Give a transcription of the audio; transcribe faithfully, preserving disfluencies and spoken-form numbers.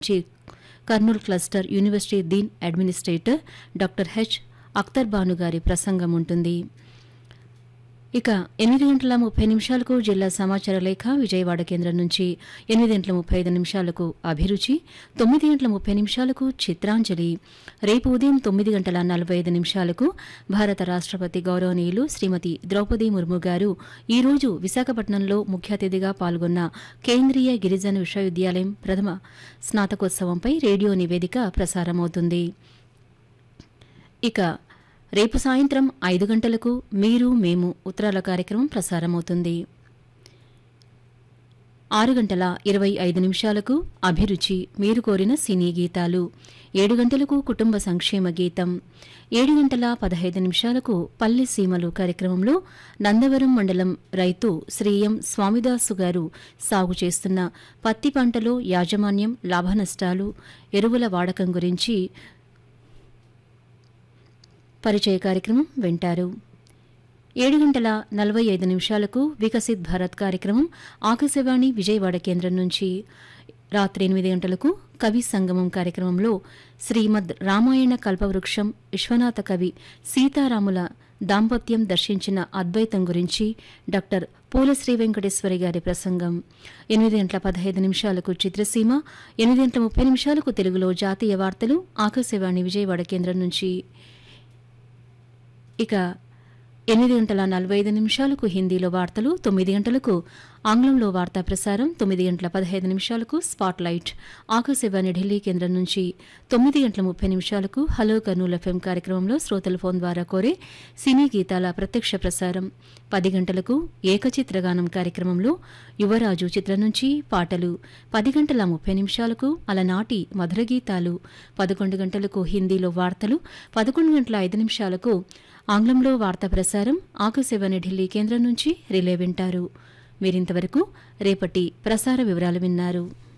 చి Kurnool cluster university Deen administrator doctor H Akhtar Banu గారి ప్రసంగం ఉంటుంది. ఇక ఎనిమిది గంటల ముప్పై నిమిషాలకు జిల్లా సమాచార లేఖ విజయవాడ కేంద్రం నుంచి, ఎనిమిది గంటల ముప్పై ఐదు నిమిషాలకు అభిరుచి, తొమ్మిది గంటల ముప్పై నిమిషాలకు చిత్రాంజలి, రేపు ఉదయం తొమ్మిది గంటల నలభై ఐదు నిమిషాలకు భారత రాష్ట్రపతి గౌరవనీయులు శ్రీమతి ద్రౌపది ముర్ము గారు ఈరోజు విశాఖపట్నంలో ముఖ్య అతిథిగా పాల్గొన్న కేంద్రీయ గిరిజన విశ్వవిద్యాలయం ప్రథమ స్నాతకోత్సవంపై రేడియో నివేదిక ప్రసారమవుతుంది. ఇక రేపు సాయంత్రం ఐదు గంటలకు మీరు మేము ఉత్తరాల కార్యక్రమం ప్రసారమవుతుంది. ఆరు గంటల ఇరవై ఐదు నిమిషాలకు అభిరుచి మీరు కోరిన సినీ గీతాలు, ఏడు గంటలకు కుటుంబ సంక్షేమ గీతం, ఏడు గంటల పదహైదు నిమిషాలకు పల్లె సీమలు కార్యక్రమంలో నందవరం మండలం రైతు శ్రీ ఎం స్వామిదాసు గారు సాగు చేస్తున్న పత్తి పంటలో యాజమాన్యం, లాభనష్టాలు, ఎరువుల వాడకం గురించి పరిచయ కార్యక్రమం వింటారు. ఏడు గంటల నలభై ఐదు నిమిషాలకు వికసిత్ భారత్ కార్యక్రమం ఆకాశవాణి విజయవాడ కేంద్రం నుంచి, రాత్రి ఎనిమిది గంటలకు కవి సంగమం కార్యక్రమంలో శ్రీమద్ రామాయణ కల్పవృక్షం విశ్వనాథ కవి సీతారాముల దాంపత్యం దర్శించిన అద్వైతం గురించి డాక్టర్ పూల శ్రీ వెంకటేశ్వరి గారి ప్రసంగం. ఎనిమిది గంటల పదహైదు నిమిషాలకు చిత్రసీమ, ఎనిమిది గంటల ముప్పై నిమిషాలకు తెలుగులో జాతీయ వార్తలు ఆకాశవాణి విజయవాడ కేంద్రం నుంచి. ఇక ఎనిమిది గంటల నలభై ఐదు నిమిషాలకు హిందీలో వార్తలు, తొమ్మిది గంటలకు ఆంగ్లంలో వార్తా ప్రసారం, తొమ్మిది గంటల పదహైదు నిమిషాలకు స్పాట్ లైట్ ఆకాశవాణి ఢిల్లీ కేంద్రం నుంచి, తొమ్మిది గంటల ముప్పై నిమిషాలకు హలో కర్నూల్ ఎఫ్ఎం కార్యక్రమంలో శ్రోతల ఫోన్ ద్వారా కోరే సినీ గీతాల ప్రత్యక్ష ప్రసారం, పది గంటలకు ఏకచిత్రగానం కార్యక్రమంలో యువరాజు చిత్రం నుంచి పాటలు, పది గంటల ముప్పై నిమిషాలకు అలనాటి మధుర గీతాలు, పదకొండు గంటలకు హిందీలో వార్తలు, పదకొండు గంటల ఐదు నిమిషాలకు ఆంగ్లంలో వార్తా ప్రసారం ఆకాశవాణి ఢిల్లీ కేంద్రం నుంచి రిలే వింటారు. మీరింతవరకు రేపటి ప్రసార వివరాలు విన్నారు.